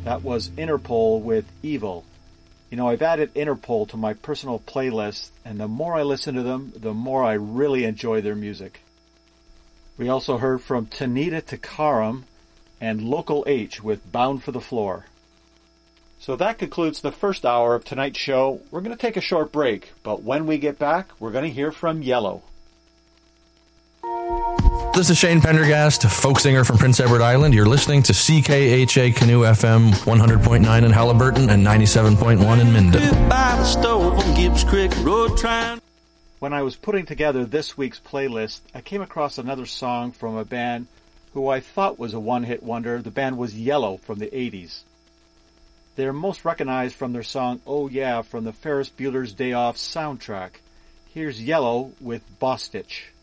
That was Interpol with Evil. You know, I've added Interpol to my personal playlist, and the more I listen to them, the more I really enjoy their music. We also heard from Tanita Tikaram and Local H with Bound for the Floor. So that concludes the first hour of tonight's show. We're going to take a short break, but when we get back, we're going to hear from Yellow. This is Shane Pendergast, folk singer from Prince Edward Island. You're listening to CKHA Canoe FM 100.9 in Halliburton and 97.1 in Minden. When I was putting together this week's playlist, I came across another song from a band who I thought was a one-hit wonder. The band was Yellow from the 80s. They're most recognized from their song Oh Yeah from the Ferris Bueller's Day Off soundtrack. Here's Yellow with Bostitch.